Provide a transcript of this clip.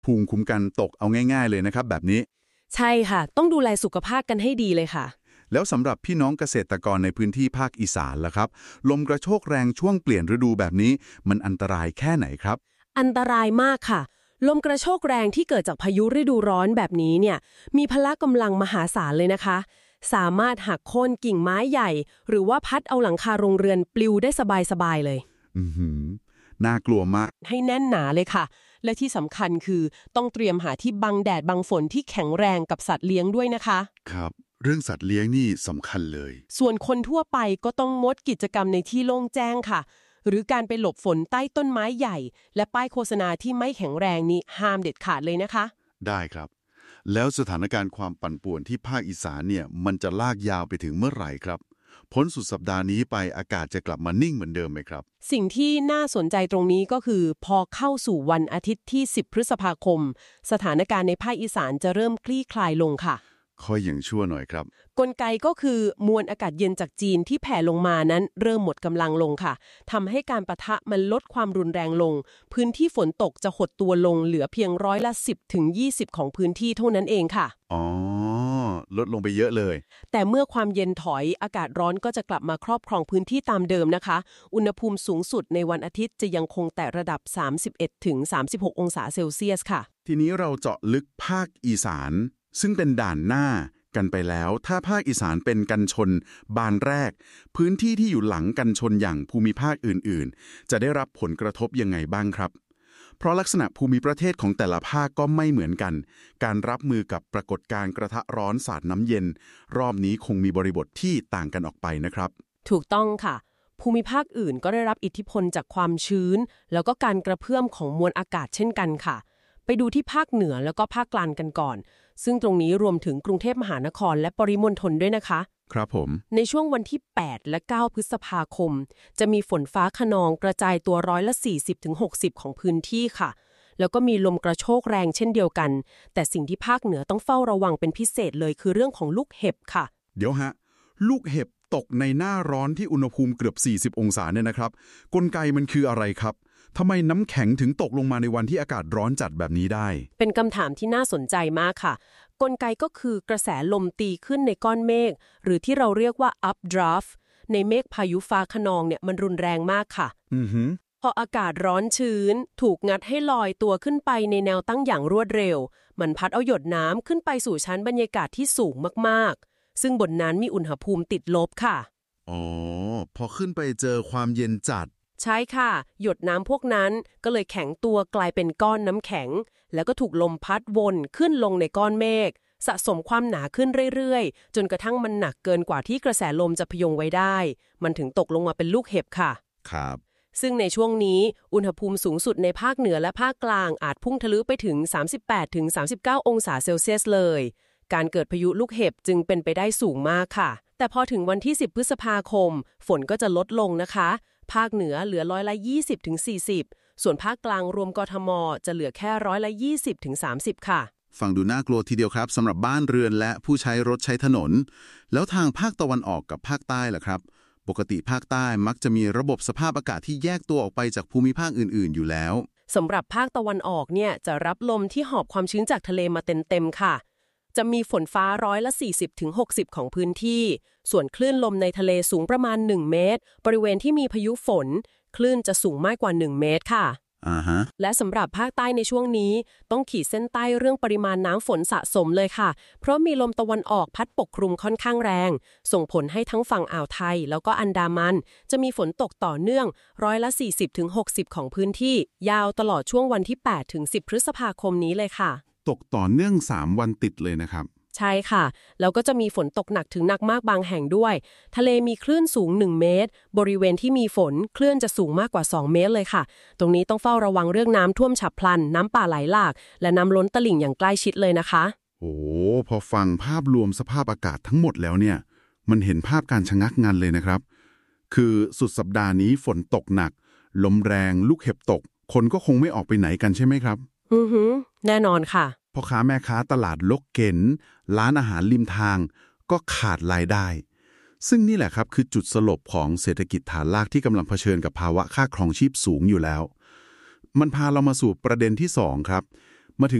ภูมิคุ้มกันตกเอาง่ายๆเลยนะครับแบบนี้ใช่ค่ะต้องดูแลสุขภาพกันให้ดีเลยค่ะแล้วสำหรับพี่น้องเกษตรกรในพื้นที่ภาคอีสานล่ะครับลมกระโชกแรงช่วงเปลี่ยนฤดูแบบนี้มันอันตรายแค่ไหนครับอันตรายมากค่ะลมกระโชกแรงที่เกิดจากพายุฤดูร้อนแบบนี้เนี่ยมีพละกำลังมหาศาลเลยนะคะสามารถหักโค่นกิ่งไม้ใหญ่หรือว่าพัดเอาหลังคาโรงเรือนปลิวได้สบายๆเลยน่ากลัวมากให้แน่นหนาเลยค่ะและที่สำคัญคือต้องเตรียมหาที่บังแดดบังฝนที่แข็งแรงกับสัตว์เลี้ยงด้วยนะคะครับเรื่องสัตว์เลี้ยงนี่สำคัญเลยส่วนคนทั่วไปก็ต้องงดกิจกรรมในที่โล่งแจ้งค่ะหรือการไปหลบฝนใต้ต้นไม้ใหญ่และป้ายโฆษณาที่ไม่แข็งแรงนี้ห้ามเด็ดขาดเลยนะคะได้ครับแล้วสถานการณ์ความปั่นป่วนที่ภาคอีสานเนี่ยมันจะลากยาวไปถึงเมื่อไหร่ครับพ้นสุดสัปดาห์นี้ไปอากาศจะกลับมานิ่งเหมือนเดิมไหมครับสิ่งที่น่าสนใจตรงนี้ก็คือพอเข้าสู่วันอาทิตย์ที่10พฤษภาคมสถานการณ์ในภาคอีสานจะเริ่มคลี่คลายลงค่ะค่อยอย่างชั่วหน่อยครับกลไกก็คือมวลอากาศเย็นจากจีนที่แผ่ลงมานั้นเริ่มหมดกำลังลงค่ะทำให้การปะทะมันลดความรุนแรงลงพื้นที่ฝนตกจะหดตัวลงเหลือเพียง10%ถึง20%ของพื้นที่เท่านั้นเองค่ะอ๋อลดลงไปเยอะเลยแต่เมื่อความเย็นถอยอากาศร้อนก็จะกลับมาครอบครองพื้นที่ตามเดิมนะคะอุณหภูมิสูงสุดในวันอาทิตย์จะยังคงแต่ระดับ31ถึง36องศาเซลเซียสค่ะทีนี้เราเจาะลึกภาคอีสานซึ่งเป็นด่านหน้ากันไปแล้วถ้าภาคอีสานเป็นกันชนบานแรกพื้นที่ที่อยู่หลังกันชนอย่างภูมิภาคอื่นๆจะได้รับผลกระทบยังไงบ้างครับเพราะลักษณะภูมิประเทศของแต่ละภาคก็ไม่เหมือนกันการรับมือกับปรากฏการณ์กระทะร้อนสาดน้ำเย็นรอบนี้คงมีบริบทที่ต่างกันออกไปนะครับถูกต้องค่ะภูมิภาคอื่นก็ได้รับอิทธิพลจากความชื้นแล้วก็การกระเพื่อมของมวลอากาศเช่นกันค่ะไปดูที่ภาคเหนือแล้วก็ภาคกลางกันก่อนซึ่งตรงนี้รวมถึงกรุงเทพมหานครและปริมณฑลด้วยนะคะครับผมในช่วงวันที่8และ9พฤษภาคมจะมีฝนฟ้าคะนองกระจายตัว40-60%ของพื้นที่ค่ะแล้วก็มีลมกระโชกแรงเช่นเดียวกันแต่สิ่งที่ภาคเหนือต้องเฝ้าระวังเป็นพิเศษเลยคือเรื่องของลูกเห็บค่ะเดี๋ยวฮะลูกเห็บตกในหน้าร้อนที่อุณหภูมิเกือบ40องศาเนี่ยนะครับกลไกมันคืออะไรครับทำไมน้ำแข็งถึงตกลงมาในวันที่อากาศร้อนจัดแบบนี้ได้เป็นคำถามที่น่าสนใจมากค่ะกลไกก็คือกระแสลมตีขึ้นในก้อนเมฆหรือที่เราเรียกว่า updraft ในเมฆพายุฟ้าคะนองเนี่ยมันรุนแรงมากค่ะพออากาศร้อนชื้นถูกงัดให้ลอยตัวขึ้นไปในแนวตั้งอย่างรวดเร็วมันพัดเอาหยดน้ำขึ้นไปสู่ชั้นบรรยากาศที่สูงมากๆซึ่งบนนั้นมีอุณหภูมิติดลบค่ะอ๋อพอขึ้นไปเจอความเย็นจัดใช่ค่ะหยดน้ำพวกนั้นก็เลยแข็งตัวกลายเป็นก้อนน้ำแข็งแล้วก็ถูกลมพัดวนขึ้นลงในก้อนเมฆสะสมความหนาขึ้นเรื่อยๆจนกระทั่งมันหนักเกินกว่าที่กระแสลมจะพยุงไว้ได้มันถึงตกลงมาเป็นลูกเห็บค่ะครับซึ่งในช่วงนี้อุณหภูมิสูงสุดในภาคเหนือและภาคกลางอาจพุ่งทะลุไปถึง38-39องศาเซลเซียสเลยการเกิดพายุลูกเห็บจึงเป็นไปได้สูงมากค่ะแต่พอถึงวันที่10พฤษภาคมฝนก็จะลดลงนะคะภาคเหนือเหลือ20-40%ส่วนภาคกลางรวมกทมจะเหลือแค่20-30%ค่ะฟังดูน่ากลัวทีเดียวครับสำหรับบ้านเรือนและผู้ใช้รถใช้ถนนแล้วทางภาคตะวันออกกับภาคใต้ล่ะครับปกติภาคใต้มักจะมีระบบสภาพอากาศที่แยกตัวออกไปจากภูมิภาคอื่นๆอยู่แล้วสำหรับภาคตะวันออกเนี่ยจะรับลมที่หอบความชื้นจากทะเลมาเต็มๆค่ะจะมีฝนฟ้า40-60%ของพื้นที่ส่วนคลื่นลมในทะเลสูงประมาณ1เมตรบริเวณที่มีพายุฝนคลื่นจะสูงมากกว่า1เมตรค่ะและสำหรับภาคใต้ในช่วงนี้ต้องขีดเส้นใต้เรื่องปริมาณน้ำฝนสะสมเลยค่ะเพราะมีลมตะวันออกพัดปกคลุมค่อนข้างแรงส่งผลให้ทั้งฝั่งอ่าวไทยแล้วก็อันดามันจะมีฝนตกต่อเนื่อง40-60%ของพื้นที่ยาวตลอดช่วงวันที่8-10พฤษภาคมนี้เลยค่ะตกต่อเนื่อง3วันติดเลยนะครับใช่ค่ะแล้วก็จะมีฝนตกหนักถึงหนักมากบางแห่งด้วยทะเลมีคลื่นสูง1เมตรบริเวณที่มีฝนคลื่นจะสูงมากกว่า2เมตรเลยค่ะตรงนี้ต้องเฝ้าระวังเรื่องน้ำท่วมฉับพลันน้ำป่าไหลหลากและน้ำล้นตลิ่งอย่างใกล้ชิดเลยนะคะโอ้พอฟังภาพรวมสภาพอากาศทั้งหมดแล้วเนี่ยมันเห็นภาพการชะงักงันเลยนะครับคือสุดสัปดาห์นี้ฝนตกหนักลมแรงลูกเห็บตกคนก็คงไม่ออกไปไหนกันใช่ไหมครับแน่นอนค่ะพ่อค้าแม่ค้าตลาดลกเก๋นร้านอาหารริมทางก็ขาดรายได้ซึ่งนี่แหละครับคือจุดสลบของเศรษฐกิจฐานรากที่กำลังเผชิญกับภาวะค่าครองชีพสูงอยู่แล้วมันพาเรามาสู่ประเด็นที่2ครับ